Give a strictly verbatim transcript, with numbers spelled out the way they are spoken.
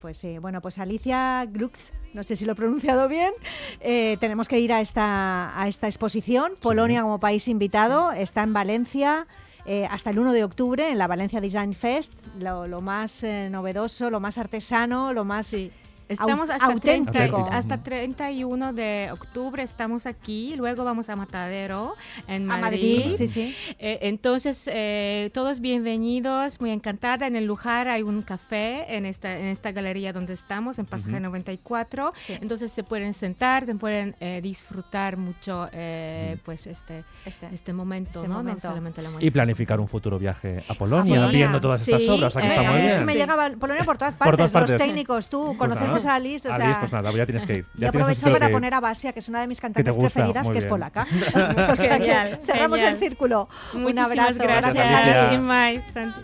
Pues sí, bueno, pues Alicia Glux, no sé si lo he pronunciado bien, eh, tenemos que ir a esta, a esta exposición. Polonia sí. como país invitado, sí. está en Valencia eh, hasta el uno de octubre en la Valencia Design Fest, lo, lo más eh, novedoso, lo más artesano, lo más... Sí. Estamos hasta treinta, hasta treinta y uno de octubre estamos aquí, luego vamos a Matadero, en Madrid. A Madrid, sí, sí. Eh, entonces, eh, todos bienvenidos, muy encantada. En el lugar hay un café en esta, en esta galería donde estamos, en Pasaje uh-huh. noventa y cuatro. Sí. Entonces se pueden sentar, se pueden eh, disfrutar mucho eh, sí. pues este, este, este momento, este ¿no? momento. No solamente la muestra. Y planificar un futuro viaje a Polonia, sí. viendo todas sí. estas obras. Aquí eh, está muy bien. Es que me llegaba Polonia por todas partes, por todas partes. Los técnicos, tú, conocemos a Alice, o sea, Alice, pues nada, ya tienes que ir. Ya y aprovecho para que... poner a Basia, que es una de mis cantantes gusta, preferidas, que bien. es polaca. O sea que cerramos genial. el círculo. Muchísimas Un abrazo. Gracias, gracias Alice. Alice.